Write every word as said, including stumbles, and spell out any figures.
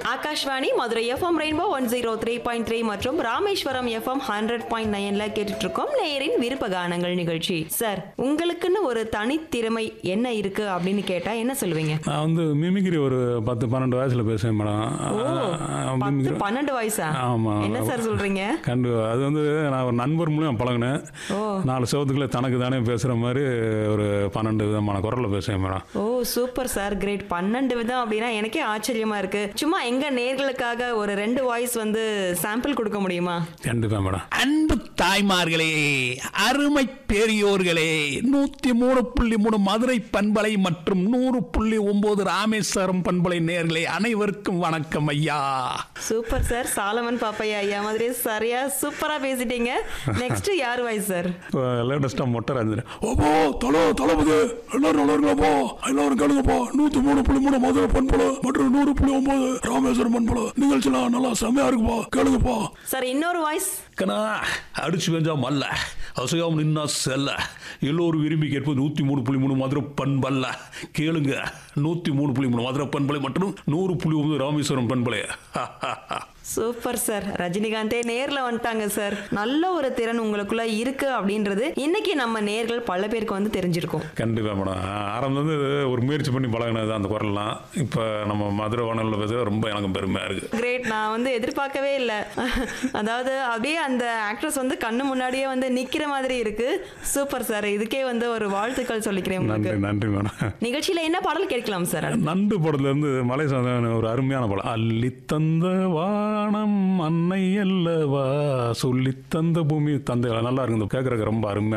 Akashvani Madurai FM rainbow one zero three point three மற்றும் Rameswaram FM hundred point நைன்ல கேட்டுட்டு இருக்கோம் நேயரின் விருப்ப கானங்கள் நிகழ்ச்சி. சார், உங்களுக்குன்னு ஒரு தனித்திறமை என்ன இருக்கு அப்படின்னு கேட்டா என்ன சொல்லுவீங்க? நான் வந்து மிமிக்ரி ஒரு பத்து பன்னெண்டு வயசுல பேசுவேன் மேடம். பன்னெண்டு வயசா? ஆமா. என்ன சார் சொல்றீங்க? கண்டு அது வந்து நான் ஒரு நண்பர் மூலியம் பழகினேன். நாலு சவத்துக்குள்ள தனக்கு தானே பேசுற மாதிரி ஒரு பன்னெண்டு விதமான குரல்ல பேசுவேன் மேடம். ஓ சூப்பர் சார், கிரேட். பன்னெண்டு விதம் அப்படின்னா எனக்கே ஆச்சரியமா இருக்கு. சும்மா எங்க நேர்களுக்காக ஒரு ரெண்டு வாய்ஸ் வந்து சாம்பிள் கொடுக்க முடியுமா? கண்டிப்பா மேடம். அன்பு தாய்மார்களே, அருமை பெரியோர்களே, நூத்தி மூணு புள்ளி மூணு மதுரை பண்பலை மற்றும் நூறு புள்ளி ஒன்பது ராமேஸ்வரம் பண்பலை நேர்களே, அனைவருக்கும் வணக்கம் ஐயா. சூப்பர் சார், சாலமன் பாப்பையா ஐயா மாதிரி சரியா சூப்பரா பேசிட்டீங்க. நெக்ஸ்ட் யார் வாய்ஸ் சார்? லேட்டஸ்டா மொட்டை ராஜன். ஓபோ தலோ தளபதி எல்லாரும் நல்லா இருக்கலாப்பா, எல்லாரும் கேளுங்கப்பா. நூத்தி மூணு புள்ளி மூணு மதுரை பண்பலை மற்றும் நூறு புள்ளி ஒன்பது ராமேஸ்வரம் பண்பலை நிகழ்ச்சிலாம் நல்லா செம்மையா இருக்குப்பா, கேளுங்கப்பா. சார் இன்னொரு வாய்ஸ். கண்ணா அடிச்சு வெஞ்சா மல்ல, அசையாம நின்னா செல்ல, எல்லோரும் விரும்பி கேட்பது நூத்தி மூணு புள்ளி மூணு மதுரை பண்பல்ல, கேளுங்க. நூத்தி மூணு புள்ளி மூணு மதுரை பண்பலை மற்றும் நூறு புள்ளி ஒன்பது ராமேஸ்வரம் பண்பலை. சூப்பர் சார், ரஜினிகாந்தே நேர்ல வந்துட்டாங்க சார். நல்ல ஒரு திறன் உங்களுக்குள்ள இருக்கு அப்படின்றது இன்னைக்கு நம்ம நேர்கள் பல பேருக்கு வந்து தெரிஞ்சிருக்கும். கண்டிப்பா மேடம். ஆரம்பம் வந்து ஒரு முயற்சி பண்ணி பழகினது அந்த குரல்லாம். இப்ப நம்ம மதுரை வானொலியில் பேச ரொம்ப எனக்கு பெருமையா இருக்கு. கிரேட். நான் வந்து எதிர்பார்க்கவே இல்லை. அதாவது அப்படியே அந்த ஆக்ட்ரஸ் வந்து கண்ணு முன்னாடியே வந்து நிக்கிற மாதிரி இருக்கு. சூப்பர் சார், இதுக்கே வந்து ஒரு வாழ்த்துக்கள் சொல்லிக்கிறேன். நன்றி நன்றி மேடம். நிகழ்ச்சியில என்ன பாடல் கேட்கலாம் சார்? நண்டு படத்துல இருந்து மலை சாதன ஒரு அருமையான படம். அள்ளி தந்த வானம் அன்னை அல்லவா, சொல்லி தந்த பூமி தந்தை. நல்லா இருக்கு, கேட்கறதுக்கு ரொம்ப அருமையா